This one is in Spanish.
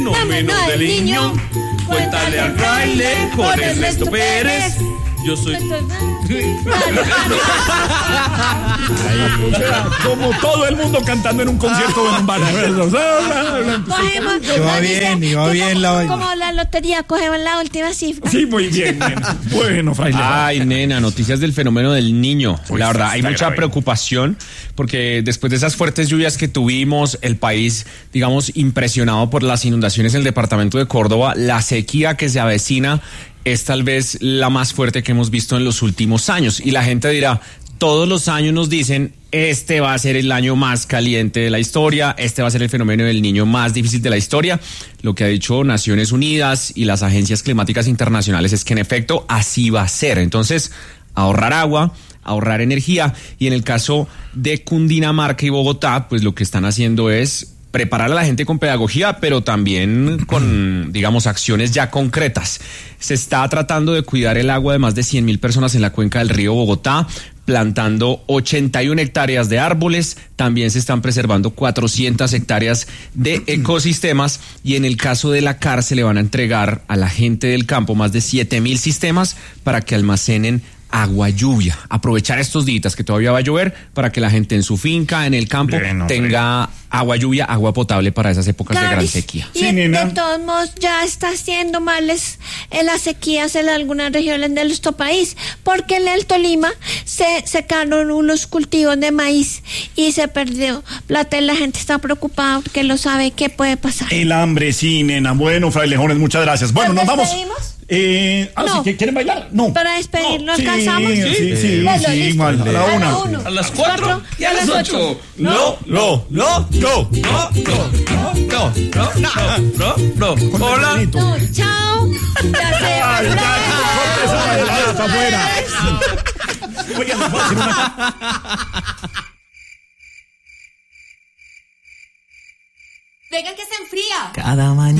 Fenómeno del niño, cuéntale al fraile con Ernesto Pérez. Yo soy... Como todo el mundo cantando en un concierto de un bar. Iba bien la vaina. Como la lotería, cogemos la última cifra. Sí, muy bien, nena. Bueno, fraile. Ay, nena, noticias del fenómeno del niño. La verdad, hay mucha preocupación porque después de esas fuertes lluvias que tuvimos, el país, digamos, impresionado por las inundaciones en el departamento de Córdoba, la sequía que se avecina es tal vez la más fuerte que hemos visto en los últimos años. Y la gente dirá, todos los años nos dicen, este va a ser el año más caliente de la historia, este va a ser el fenómeno del niño más difícil de la historia. Lo que ha dicho Naciones Unidas y las agencias climáticas internacionales es que en efecto así va a ser. Entonces, ahorrar agua, ahorrar energía, y en el caso de Cundinamarca y Bogotá, pues lo que están haciendo es preparar a la gente con pedagogía, pero también con, digamos, acciones ya concretas. Se está tratando de cuidar el agua de más de 100,000 personas en la cuenca del río Bogotá, plantando 81 hectáreas de árboles. También se están preservando 400 hectáreas de ecosistemas, y en el caso de la CAR se le van a entregar a la gente del campo más de 7,000 sistemas para que almacenen agua lluvia. Aprovechar estos días que todavía va a llover para que la gente en su finca, en el campo, tenga agua lluvia, agua potable para esas épocas de gran sequía. Y de todos modos ya está haciendo males en las sequías en algunas regiones de nuestro país, porque en el Tolima se secaron unos cultivos de maíz y se perdió plata y la gente está preocupada porque no sabe qué puede pasar. El hambre, sí, nena. Bueno, frailejones, muchas gracias. Bueno, nos vamos. No. ¿Sí, ¿quieren bailar? No. Para despedirnos, Sí, ¿alcanzamos? sí, igual, a la una. A las 4 y a las 8. No. Hola. No, chao. Ya se va. Está afuera. Oigan, les voy a decir una... Venga que se enfría. Cada mañana.